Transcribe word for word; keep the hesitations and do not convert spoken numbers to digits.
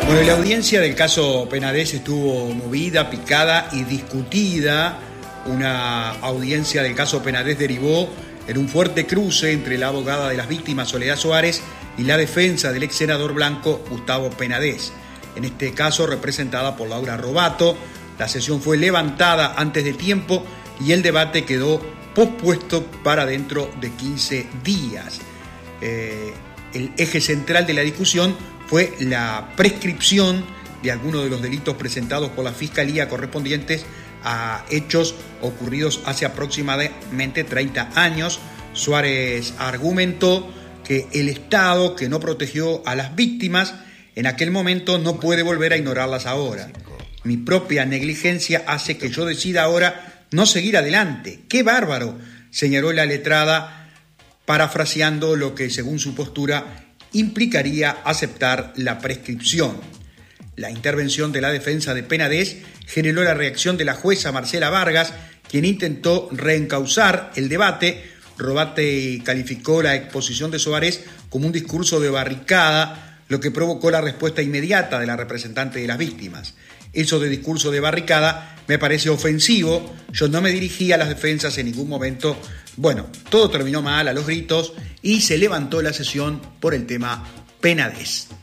Bueno, la audiencia del caso Penades estuvo movida, picada y discutida. Una audiencia del caso Penades derivó en un fuerte cruce entre la abogada de las víctimas, Soledad Suárez, y la defensa del ex senador blanco, Gustavo Penades. En este caso, representada por Laura Robato, la sesión fue levantada antes de tiempo y el debate quedó pospuesto para dentro de quince días. Eh, el eje central de la discusión fue la prescripción de algunos de los delitos presentados por la Fiscalía correspondientes a hechos ocurridos hace aproximadamente treinta años. Suárez argumentó que el Estado, que no protegió a las víctimas en aquel momento, no puede volver a ignorarlas ahora. Mi propia negligencia hace que yo decida ahora no seguir adelante. ¡Qué bárbaro!, señaló la letrada, parafraseando lo que, según su postura, implicaría aceptar la prescripción. La intervención de la defensa de Penades generó la reacción de la jueza Marcela Vargas, quien intentó reencauzar el debate. Robate calificó la exposición de Suárez como un discurso de barricada, lo que provocó la respuesta inmediata de la representante de las víctimas. Eso de discurso de barricada me parece ofensivo, yo no me dirigí a las defensas en ningún momento. Bueno, todo terminó mal, a los gritos, y se levantó la sesión por el tema Penades.